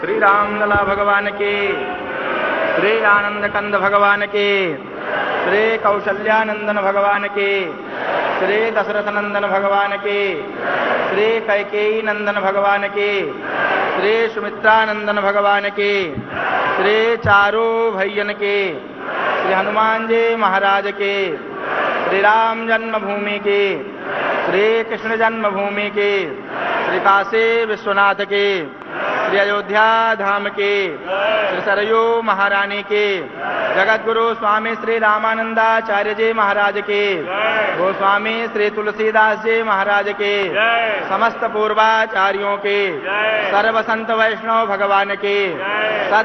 श्री रामलला भगवान के, श्री आनंद कंद भगवान के, श्री कौशल्यानंदन भगवान के, श्री दशरथ नंदन भगवान के, श्री कैकेयी नंदन भगवान के, श्री सुमित्रानंदन भगवान के, श्री चारो भैयन के, श्री हनुमान जी महाराज के, श्री राम जन्मभूमि के, श्री कृष्ण जन्मभूमि के, श्री काशी विश्वनाथ के, श्री अयोध्या धाम के, श्री सरयू महारानी के, जगत गुरु स्वामी श्री रामानंदाचार्य जी महाराज के, गोस्वामी श्री तुलसीदास जी महाराज के, समस्त पूर्वाचार्यों के, सर्व संत वैष्णव भगवान के,